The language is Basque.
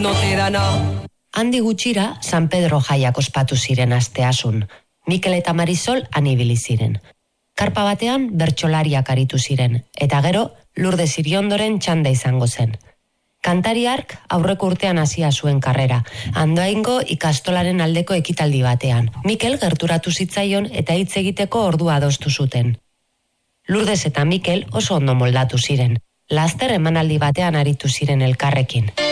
no te da nada. Handi gutxira, San Pedro jaiak ospatu ziren asteasun. Mikel eta Marisol anibili ziren. Karpa batean bertsolariak aritu ziren, eta gero Lourdes Iriondoren txanda izango zen. Kantariark aurreko urtean hasia zuen karrera, Andoaingo ikastolaren aldeko ekitaldi batean. Mikel gerturatu zitzaion eta hitz egiteko ordua adostu zuten. Lourdes eta Mikel oso ondo moldatu ziren. Laster emanaldi batean aritu ziren elkarrekin.